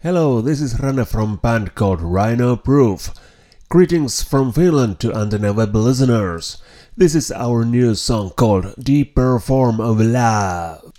Hello, this is Rene from band called Rhino Proof. Greetings from Finland to Antenna Web listeners. This is our new song called Deeper Form of Love.